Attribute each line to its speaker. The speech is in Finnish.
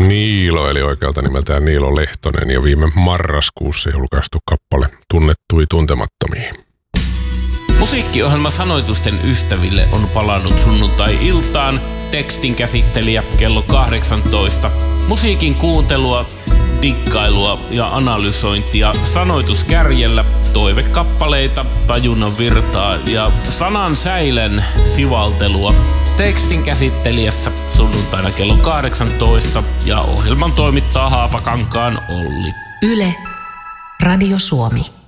Speaker 1: Niilo, eli oikealta nimeltään Niilo Lehtonen, ja viime marraskuussa julkaistu kappale Tunnettui tuntemattomiin.
Speaker 2: Musiikkiohjelma Sanoitusten ystäville on palannut sunnuntai-iltaan. Tekstin käsittelijä kello 18. Musiikin kuuntelua, diggailua ja analysointia sanoituskärjellä, toivekappaleita, tajunnan virtaa ja sanan säilen sivaltelua. Tekstin käsittelijässä sunnuntaina kello 18 ja ohjelman toimittaa Haapakankaan Olli.
Speaker 3: Yle, Radio Suomi.